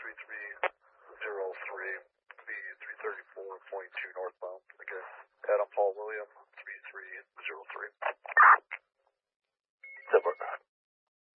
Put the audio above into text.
3303, be 334.2 northbound. Again, Adam Paul William, 3303.